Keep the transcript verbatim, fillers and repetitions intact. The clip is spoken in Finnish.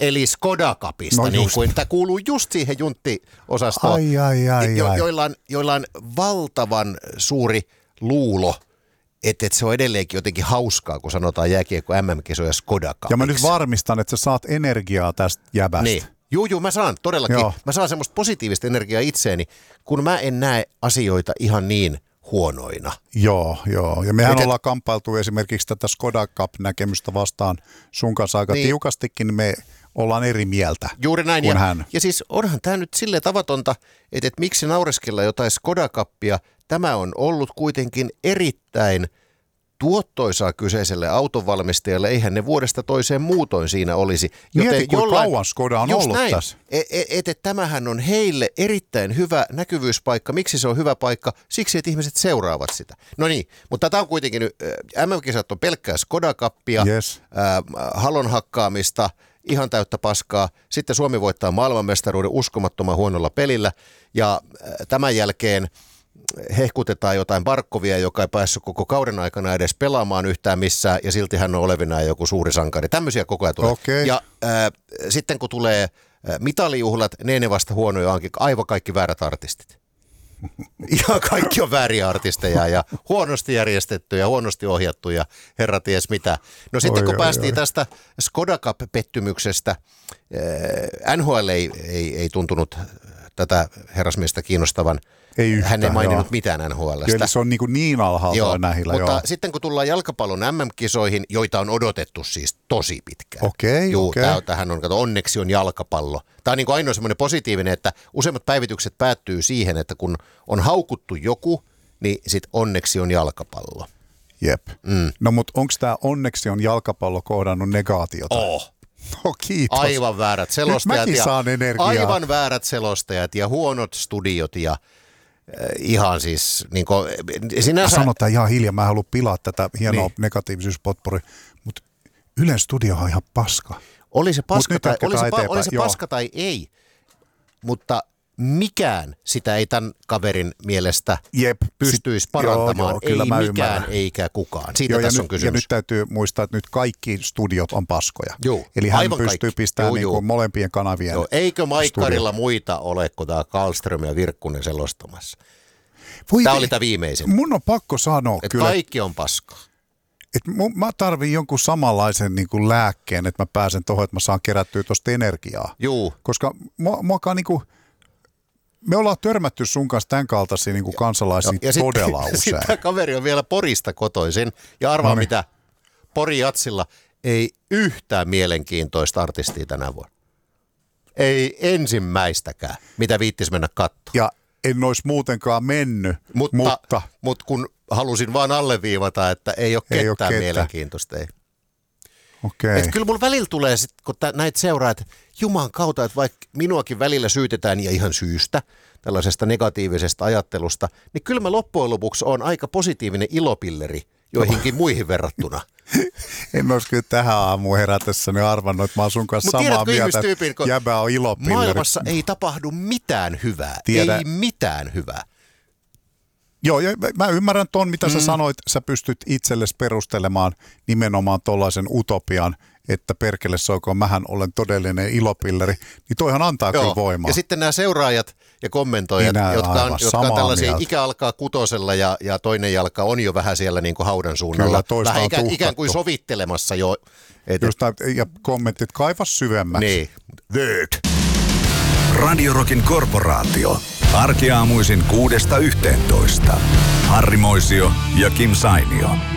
eli Skoda Cupista, No niin just. kuin tämä kuuluu just siihen junttiosastoon, Ai, ai, ai, jo, ai. joilla, on, joilla on valtavan suuri luulo, että et se on edelleenkin jotenkin hauskaa, kun sanotaan jääkiekko M M-kisoja Skoda Cupiksi. Ja mä nyt varmistan, että sä saat energiaa tästä jäbästä. Niin. Juu, juu, mä saan todellakin. Joo. Mä saan semmoista positiivista energiaa itseeni, kun mä en näe asioita ihan niin huonoina. Joo, joo. Ja mehän Et- ollaan kamppailtu esimerkiksi tätä Skoda Cup-näkemystä vastaan sun kanssa aika Niin. tiukastikin, niin me ollaan eri mieltä Juuri näin. kuin Ja, hän. ja siis onhan tämä nyt silleen tavatonta, että, että miksi naureskella jotain Skoda Cupia. Tämä on ollut kuitenkin erittäin tuottoisaa kyseiselle autonvalmistajalle. Eihän ne vuodesta toiseen muutoin siinä olisi. Mieti, kuinka kauan Skoda on just ollut näin. tässä. Et, et, et, et tämähän on heille erittäin hyvä näkyvyyspaikka. Miksi se on hyvä paikka? Siksi, että ihmiset seuraavat sitä. No niin, mutta tämä on kuitenkin nyt, äh, M M-kisat on pelkkää Skoda Cupia, Yes. äh, halon hakkaamista, ihan täyttä paskaa. Sitten Suomi voittaa maailmanmestaruuden uskomattoman huonolla pelillä ja äh, tämän jälkeen hehkutetaan jotain Barkovia, joka ei päässyt koko kauden aikana edes pelaamaan yhtään missään, ja silti hän on olevinaan joku suuri sankari. Tämmöisiä koko ajan tulee. Okei. Ja äh, sitten kun tulee äh, mitalijuhlat, ne ne vasta huonoja onkin, aivan kaikki väärät artistit. Ihan kaikki on vääriä artisteja ja huonosti järjestettyjä, huonosti ohjattuja, herra ties mitä. No sitten Oi, kun oi, päästiin oi. tästä Skoda Cup-pettymyksestä, äh, N H L ei, ei, ei tuntunut tätä herrasmiestä kiinnostavan. Ei yhtään, Hän ei maininnut joo. mitään N H L:stä. Eli se on niin, niin alhaalta Joo, nähillä. mutta Joo. sitten kun tullaan jalkapallon M M-kisoihin, joita on odotettu siis tosi pitkään. Okei, Juu, okei. tää- tähän on, kato, onneksi on jalkapallo. Tämä on niin kuin ainoa semmoinen positiivinen, että useimmat päivitykset päättyy siihen, että kun on haukuttu joku, niin sitten onneksi on jalkapallo. Jep. Mm. No mutta onko tämä onneksi on jalkapallo kohdannut negaatiota? Oh. No kiitos. Aivan väärät selostajat. Mäkin ja saan energiaa. Aivan väärät selostajat ja huonot studiot ja äh, ihan siis niin kuin, Mä sinänsä... sanon tämän ihan hiljaa, mä en halua pilaa tätä hienoa Niin. niin. negatiivisuuspotporia, mutta Ylen studio on ihan paska. Oli se paska, nyt tai, jatketaan oli se, pa- eteenpäin, oli se joo. paska tai ei, mutta mikään sitä ei tämän kaverin mielestä Jep. pystyisi Sit- parantamaan. Joo, joo, kyllä ei mä mikään ymmärrän. eikä kukaan. Siitä Joo, ja, tässä on nyt, kysymys. ja nyt täytyy muistaa, että nyt kaikki studiot on paskoja. Juu, Eli hän aivan pystyy kaikki. pistämään Juu, niin juu. kuin molempien kanavien. Joo, eikö Maikkarilla muita ole, kun tämä Karlström ja Virkkunen selostamassa? Voi Tämä vi- oli tämä viimeisin. Mun on pakko sanoa Että kyllä, kaikki on paskaa. että mun- mä tarvin jonkun samanlaisen niin kuin lääkkeen, että mä pääsen tuohon, että mä saan kerättyä tuosta energiaa. Juu. Koska mua, muakaan niin kuin, me ollaan törmätty sun kanssa tämän kaltaisia niin kuin kansalaisia Ja todella sitten, usein. sitten tämä kaveri on vielä Porista kotoisin. Ja arvaa Noniin. mitä, Pori Jatsilla ei yhtään mielenkiintoista artistia tänä vuonna. Ei ensimmäistäkään, mitä viittis mennä katsomaan. Ja en olisi muutenkaan mennyt, Mutta, mutta, mutta, mutta kun halusin vaan alleviivata, että ei ole Ei ketään ole ketään. mielenkiintoista. Ei. okei. Et kyllä mulla välillä tulee, sit, kun tä, näitä seuraa, että Juman kautta, että vaikka minuakin välillä syytetään ja ihan syystä tällaisesta negatiivisesta ajattelusta, niin kyllä mä loppujen lopuksi on aika positiivinen ilopilleri joihinkin muihin verrattuna. En olisi kyllä tähän aamuun herätessäni arvannut, että mä oon sun kanssa Mut samaa tiedätkö mieltä, ihmistyypin, että kun jäbä on ilopilleri. Maailmassa ei tapahdu mitään hyvää. Tiedä. Ei mitään hyvää. Joo, ja mä ymmärrän ton, mitä mm. sä sanoit. Sä pystyt itsellesi perustelemaan nimenomaan tollaisen utopian, että perkele soikoon, mähän olen todellinen ilopilleri. Niin toihan antaa Joo. kyllä voimaa. Ja sitten nämä seuraajat ja kommentoijat, Niin nämä jotka on, aivan jotka on samaa tällaisia, mieltä. ikä alkaa kutosella ja, ja toinen jalka on jo vähän siellä niin kuin haudan suunnalla. Kyllä, toista vähän on ikään, ikään kuin tuhkattu. sovittelemassa jo. Et, Just näin, ja kommentit kaivas syvemmäksi. niin, word. Radio Rockin korporaatio. Arkiaamuisin kuudesta yhteentoista. Harri Moisio ja Kim Sainio.